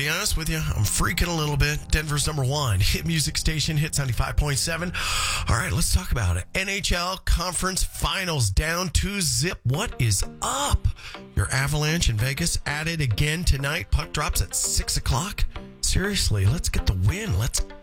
be honest with you, I'm freaking a little bit. Denver's number one hit music station, Hit 95.7. All right, let's talk about it. NHL Conference Finals down 2-0. What is up? Your Avalanche in Vegas at it again tonight. Puck drops at 6 o'clock. Seriously, let's get the win. Let's